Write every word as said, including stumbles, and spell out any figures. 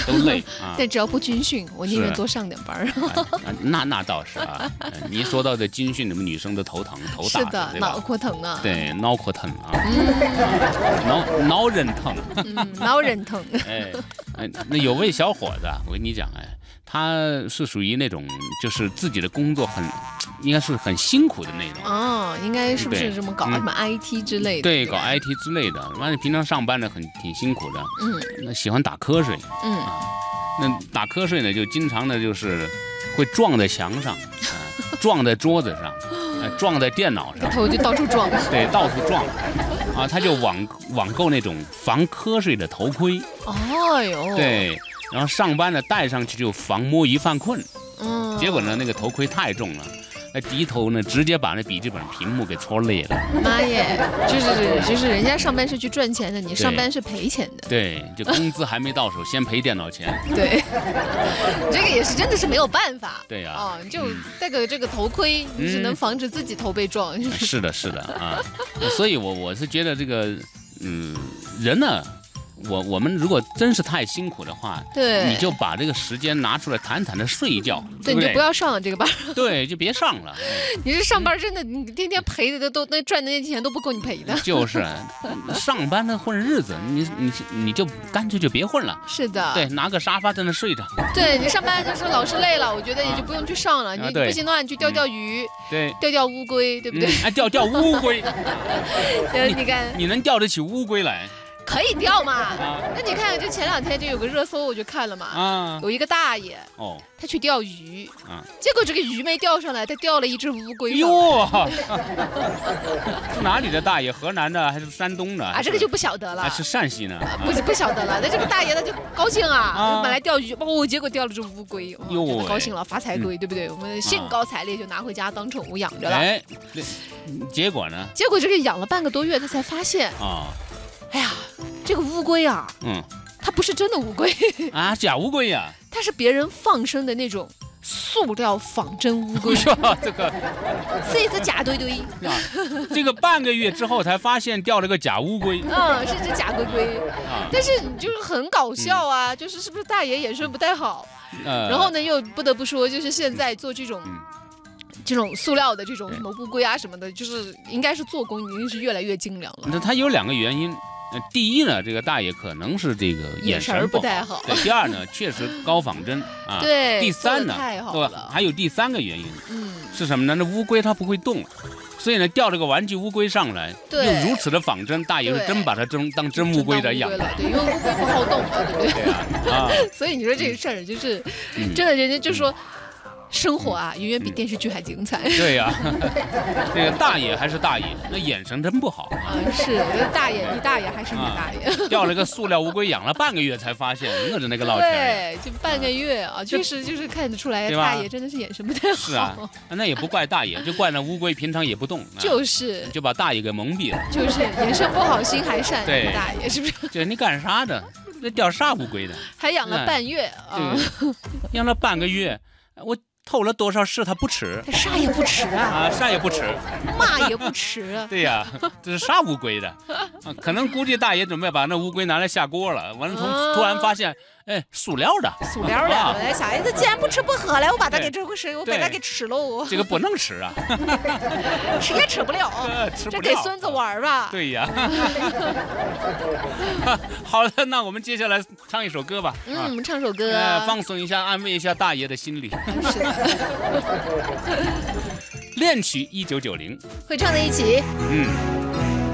都累啊。 但只要不军训，我宁愿多上点班。 啊、那那倒是啊，你说到的军训，你们女生的头疼头大， 是的，脑壳疼啊。 对，脑壳疼啊，嗯、脑脑仁疼， 嗯，脑仁疼。 哎，那有位小伙子，我跟你讲，哎，他是属于那种就是自己的工作很。应该是很辛苦的那种哦，应该是不是什么搞什么 I T 之类的？ 对，搞 I T 之类的。完了，平常上班呢很挺辛苦的，嗯，那喜欢打瞌睡，嗯啊，那打瞌睡呢就经常的就是会撞在墙上，啊、撞在桌子上，啊、撞在电脑上， 头就到处撞， 对，到处撞，啊，他就网网购那种防瞌睡的头盔， 哦哟， 对，然后上班呢戴上去就防摸鱼犯困，嗯，结果呢那个头盔太重了。那低头呢，直接把那笔记本屏幕给戳裂了。 妈耶，就是就是人家上班是去赚钱的，你上班是赔钱的。 对，就工资还没到手，先赔电脑钱。 对，这个也是真的是没有办法。 对呀、啊， 哦，就戴个这个头盔，你只能防止自己头被撞。 嗯、是的，是的啊，所以我我是觉得这个，嗯，人呢。我我们如果真是太辛苦的话， 对， 你就把这个时间拿出来坦坦的睡一觉， 对， 对不对？ 你就不要上了这个班， 对，就别上了。 你这上班真的，你天天赔的都那赚的那钱都不够你赔的。 就是上班的混日子，你你你就干脆就别混了。 是的， 对，拿个沙发在那睡着。 对你上班就是老是累了，我觉得也就不用去上了。你不行的话，你去钓钓鱼， 对， 钓钓乌龟，对不对？ 哎，钓钓乌龟， 你看你能钓得起乌龟来？ 可以钓嘛？啊、那你看，就前两天就有个热搜，我就看了嘛。啊，有一个大爷，哦，他去钓鱼，啊，结果这个鱼没钓上来，他钓了一只乌龟。 哟，是哪里的大爷？河南的还是山东的？ 啊，这个就不晓得了。 还是陕西呢？ 啊、不不晓得了。那这个大爷他就高兴啊，啊本来钓鱼，哦，结果钓了只乌龟，哦、哟，高兴了，发财龟，嗯、对不对？我们兴高采烈就拿回家当宠物养着了。 哎，结果呢？ 结果这个养了半个多月，他才发现啊。哎呀，这个乌龟啊，嗯，它不是真的乌龟啊，假乌龟呀、啊， 它是别人放生的那种塑料仿真乌龟。 这个是一只假堆堆啊，这个半个月之后才发现掉了个假乌龟。 嗯，是只假龟龟啊，但是你就是很搞笑啊，嗯、就是是不是大爷眼神不太好？呃、然后呢，又不得不说，就是现在做这种。嗯这种塑料的这种什么乌龟啊什么的，就是应该是做工已经是越来越精良了。 那它有两个原因，呃，第一呢，这个大爷可能是这个眼神不太好； 对，第二呢，确实高仿真啊。 对。 第三呢， 太好了。 还有第三个原因，嗯，是什么呢？那乌龟它不会动，所以呢，钓这个玩具乌龟上来，又如此的仿真，大爷是真把它真当真乌龟来养。 对，因为乌龟不好动嘛，对不对？ 对啊。啊。 所以你说这个事儿就是，嗯、真的，人家就说。生活啊，远远比电视剧还精彩。 对呀、啊，这个大爷还是大爷，那眼神真不好啊。是，大爷，你大爷还是你大爷。 啊、钓了个塑料乌龟，养了半个月才发现，饿着那个老钱。 对，就半个月啊，确实就是看得出来，大爷真的是眼神不太好。 是啊，那也不怪大爷，就怪那乌龟平常也不动。 就是， 就把大爷给蒙蔽了。 就是眼神不好，心还善。 对， 大爷是不是？ 对，你干啥的？那钓啥乌龟的？ 还养了半月啊， 养了半个月，我。偷了多少事他不吃， 他啥也不吃啊！ 啊，啥也不吃， 嘛也不吃。 对呀、啊，这是啥乌龟的？啊，可能估计大爷准备把那乌龟拿来下锅了，完了从突然发现，哎，塑料的， 塑料的。我在想，哎，他既然不吃不喝了，我把它给这回吃，我把它给吃喽。 这个不能吃啊， 吃也吃不了， 吃不了， 这给孙子玩吧。 对呀。好了，那我们接下来唱一首歌吧。 嗯，我们唱首歌， 呃，放松一下，安慰一下大爷的心理。 是的。 恋曲一九九零， 会唱在一起。 嗯。